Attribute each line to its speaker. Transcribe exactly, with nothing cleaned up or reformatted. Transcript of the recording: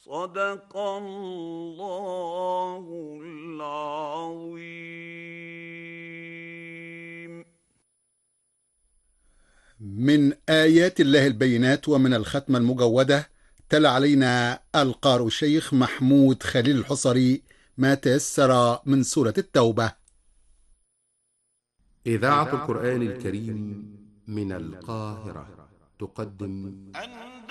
Speaker 1: صدق الله العظيم.
Speaker 2: من آيات الله البينات ومن الختمة المجودة تلا علينا القارئ الشيخ محمود خليل الحصري ما تيسر من سورة التوبة.
Speaker 3: إذاعة القرآن الكريم من القاهرة تقدم